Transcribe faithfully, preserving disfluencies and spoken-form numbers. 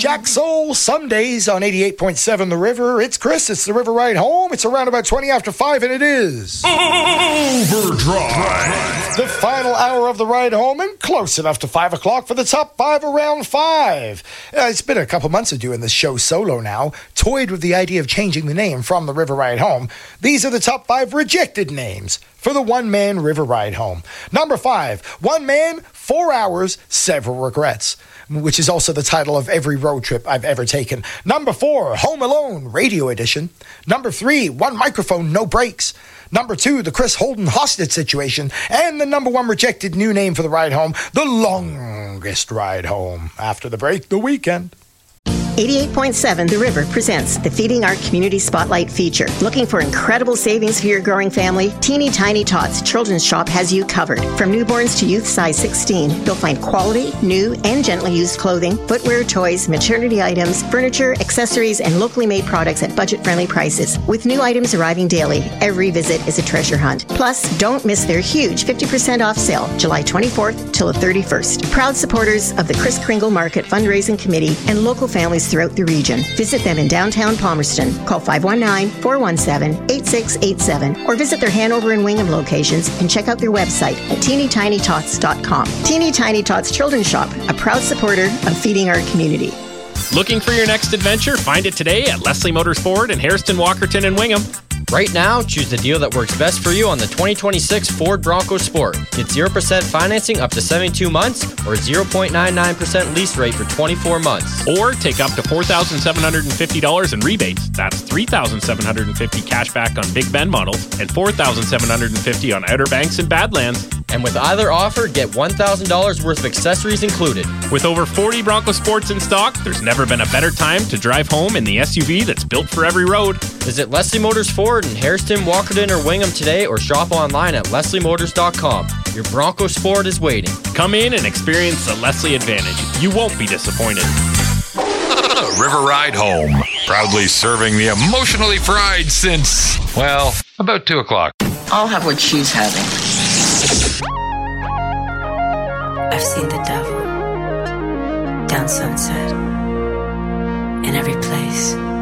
Jack Soul, Sundays on eighty-eight point seven The River. It's Chris, it's The River Ride Home. It's around about twenty after five, and it is... Overdrive! The final hour of the ride home, and close enough to five o'clock for the top five around five. Uh, it's been a couple months of doing this show solo now. Toyed with the idea of changing the name from The River Ride Home. These are the top five rejected names for the one-man River Ride Home. Number five, one man, four hours, several regrets, which is also the title of every road trip I've ever taken. Number four, Home Alone, Radio Edition. Number three, one microphone, no brakes. Number two, the Chris Holden hostage situation. And the number one rejected new name for the ride home, the longest ride home. After the break, the weekend. eighty-eight point seven The River presents the Feeding Our Community Spotlight feature. Looking for incredible savings for your growing family? Teeny Tiny Tots Children's Shop has you covered. From newborns to youth size sixteen, you'll find quality, new, and gently used clothing, footwear, toys, maternity items, furniture, accessories, and locally made products at budget-friendly prices. With new items arriving daily, every visit is a treasure hunt. Plus, don't miss their huge fifty percent off sale, July twenty-fourth till the thirty-first. Proud supporters of the Kris Kringle Market Fundraising Committee and local families throughout the region. Visit them in downtown Palmerston. Call five one nine, four one seven, eight six eight seven or visit their Hanover and Wingham locations and check out their website at teeny tiny tots dot com. Teeny Tiny Tots Children's Shop, a proud supporter of feeding our community. Looking for your next adventure? Find it today at Leslie Motors Ford in Hairston, Walkerton, and Wingham. Right now, choose the deal that works best for you on the twenty twenty-six Ford Bronco Sport. Get zero percent financing up to seventy-two months or zero point nine nine percent lease rate for twenty-four months. Or take up to four thousand seven hundred fifty dollars in rebates. That's three thousand seven hundred fifty dollars cash back on Big Bend models and four thousand seven hundred fifty dollars on Outer Banks and Badlands. And with either offer, get one thousand dollars worth of accessories included. With over forty Bronco Sports in stock, there's never been a better time to drive home in the S U V that's built for every road. Visit Leslie Motors Ford in Hairston, Walkerton, or Wingham today or shop online at leslie motors dot com. Your Bronco Sport is waiting. Come in and experience the Leslie advantage. You won't be disappointed. River Ride Home. Proudly serving the emotionally fried since, well, about two o'clock. I'll have what she's having. I've seen the devil down Sunset in every place.